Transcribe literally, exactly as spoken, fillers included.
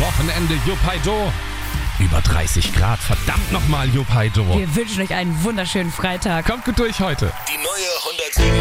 Wochenende Juppeido. Über dreißig Grad, verdammt nochmal Juppeido. Wir wünschen euch einen wunderschönen Freitag. Kommt gut durch heute. Die neue hundertsieben